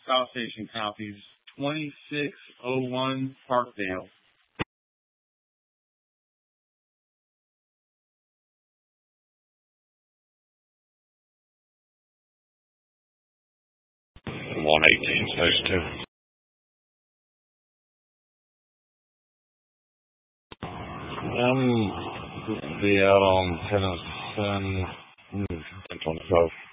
South Station copies 2601 Parkdale. /118/2. Be out on Tennessee 10/25.